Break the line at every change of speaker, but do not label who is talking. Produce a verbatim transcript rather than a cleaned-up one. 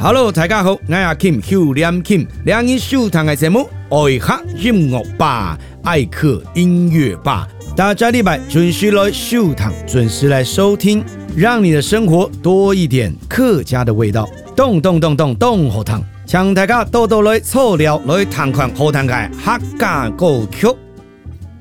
Hello， 大家好，我是 Kim 邱念 Kim， 两人收听的节目爱客音乐吧，爱客音乐吧。大家礼拜准时来收听，准时来收听，让你的生活多一点客家的味道。动动动动动好听，请大家多多来凑料来谈款好听的客家歌曲。